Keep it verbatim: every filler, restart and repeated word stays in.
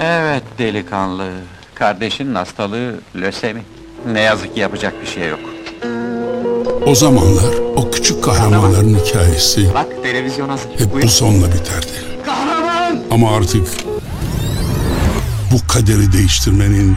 Evet delikanlı, kardeşinin hastalığı lösemi. Ne yazık ki yapacak bir şey yok. O zamanlar o küçük kahramanların hikayesi Bak televizyon hazır. hep bu sonla biterdi. Kahraman! Ama artık bu kaderi değiştirmenin